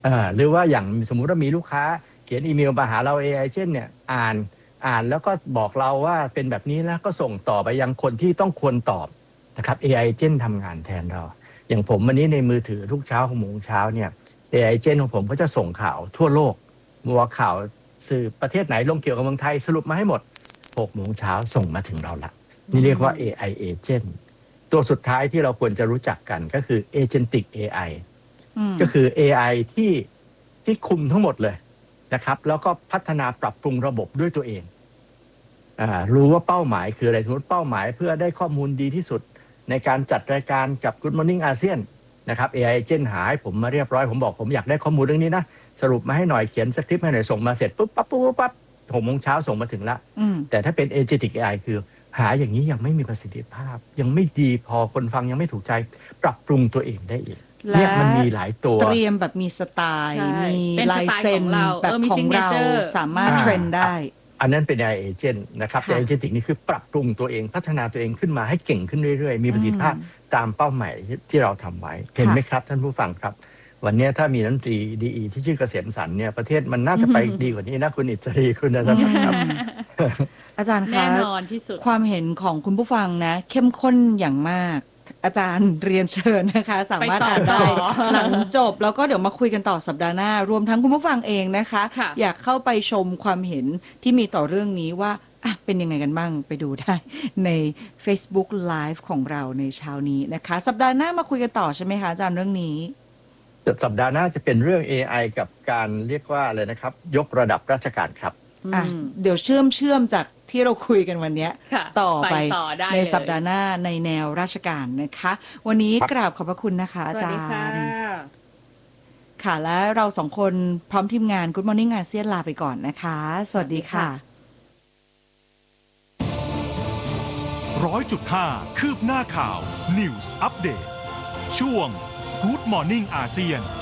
หรือว่าอย่างสมมุติว่ามีลูกค้าเขียนอีเมลมาหาเรา AI เช่นเนี่ยอ่านแล้วก็บอกเราว่าเป็นแบบนี้แล้วก็ส่งต่อไปยังคนที่ต้องควรตอบนะครับ AI เจนทำงานแทนเราอย่างผมวันนี้ในมือถือทุกเช้า6 โมงเช้าเนี่ย AI เจนของผมก็จะส่งข่าวทั่วโลกว่าข่าวสื่อประเทศไหนลงเกี่ยวกับเมืองไทยสรุปมาให้หมด6 โมงเช้าส่งมาถึงเราละนี่เรียกว่า AI Agent ตัวสุดท้ายที่เราควรจะรู้จักกันก็คือ Agentic AI ก็คือ AI ที่คุมทั้งหมดเลยนะครับแล้วก็พัฒนาปรับปรุงระบบด้วยตัวเองรู้ว่าเป้าหมายคืออะไรสมมติเป้าหมายเพื่อได้ข้อมูลดีที่สุดในการจัดรายการกับ Good Morning ASEAN นะครับ AI Agent หาให้ผมมาเรียบร้อยผมบอกผมอยากได้ข้อมูลเรื่องนี้นะสรุปมาให้หน่อยเขียนสคริปต์ให้หน่อยส่งมาเสร็จปุ๊บปั๊บ6 โมงเช้าส่งมาถึงละแต่ถ้าเป็น Agentic AI คือหาอย่างนี้ยังไม่มีประสิทธิภาพยังไม่ดีพอคนฟังยังไม่ถูกใจปรับปรุงตัวเองได้อีกเนี่ยมันมีหลายตัวเตรียมแบบมีสไตล์มีลายเซ็นแบบของเราสามารถเทรนได้อันนั้นเป็น AI Agent นะครับ AI Agentic นี่คือปรับปรุงตัวเองพัฒนาตัวเองขึ้นมาให้เก่งขึ้นเรื่อยๆมีประสิทธิภาพตามเป้าหมายที่เราทำไว้เห็นไหมครับท่านผู้ฟังครับวันนี้ถ้ามีรัฐมนตรีดีที่ชื่อเกษมสันต์เนี่ยประเทศมันน่าจะไปดีกว่านี้นะคุณอิสรีคุณนะครับอาจารย์คะแน่นอนที่สุดความเห็นของคุณผู้ฟังนะเข้มข้นอย่างมากอาจารย์เรียนเชิญนะคะสามารถอ่านได้หลังจบแล้วก็เดี๋ยวมาคุยกันต่อสัปดาห์หน้ารวมทั้งคุณผู้ฟังเองนะคะอยากเข้าไปชมความเห็นที่มีต่อเรื่องนี้ว่าเป็นยังไงกันบ้างไปดูได้ใน Facebook Live ของเราในเช้านี้นะคะสัปดาห์หน้ามาคุยกันต่อใช่ไหมคะอาจารย์เรื่องนี้สัปดาห์หน้าจะเป็นเรื่อง AI กับการเรียกว่าอะไรนะครับยกระดับราชการครับเดี๋ยวเชื่อมจากที่เราคุยกันวันนี้ต่อไปในสัปดาห์หน้าในแนวราชการนะคะวันนี้กราบขอบพระคุณนะคะอาจารย์ค่ะและเราสองคนพร้อมทีมงาน Good Morning ASEAN ลาไปก่อนนะคะสวัสดีค่ะ 100.5 คืบหน้าข่าว News Update ช่วง Good Morning ASEAN